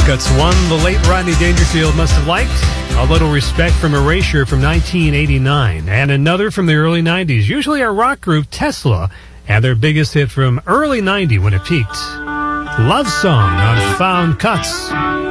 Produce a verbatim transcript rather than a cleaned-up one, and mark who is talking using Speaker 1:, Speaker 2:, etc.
Speaker 1: Cuts one the late Rodney Dangerfield must have liked. A Little Respect from Erasure from nineteen eighty-nine. And another from the early nineties. Usually our rock group Tesla had their biggest hit from early ninety when it peaked. Love Song on Found Cuts.